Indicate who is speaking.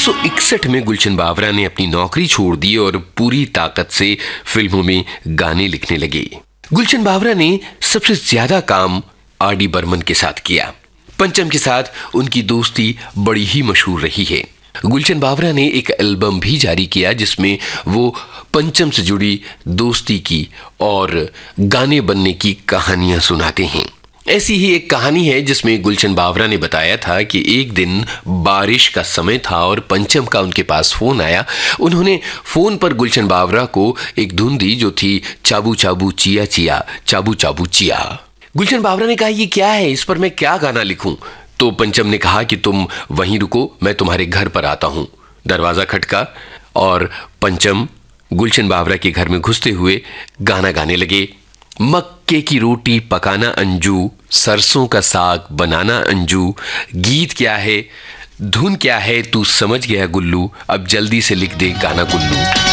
Speaker 1: 1961 में गुलशन बावरा ने अपनी नौकरी छोड़ दी और पूरी ताकत से फिल्मों में गाने लिखने लगे। गुलशन बावरा ने सबसे ज्यादा काम आर.डी. बर्मन के साथ किया। पंचम के साथ उनकी दोस्ती बड़ी ही मशहूर रही है। गुलशन बावरा ने एक एल्बम भी जारी किया जिसमें वो पंचम से जुड़ी दोस्ती की और गाने बनने की कहानियां सुनाते हैं। ऐसी ही एक कहानी है जिसमें गुलशन बावरा ने बताया था कि एक दिन बारिश का समय था और पंचम का उनके पास फोन आया। उन्होंने फोन पर गुलशन बावरा को एक धुन दी जो थी चाबू चाबू चिया चिया चाबू चाबू चिया। गुलशन बावरा ने कहा, ये क्या है, इस पर मैं क्या गाना लिखूं? तो पंचम ने कहा कि तुम वहीं रुको, मैं तुम्हारे घर पर आता हूं। दरवाजा खटका और पंचम गुलशन बावरा के घर में घुसते हुए गाना गाने लगे। मक्के की रोटी पकाना अंजू, सरसों का साग बनाना अंजू, गीत क्या है धुन क्या है तू समझ गया गुल्लू, अब जल्दी से लिख दे गाना गुल्लू।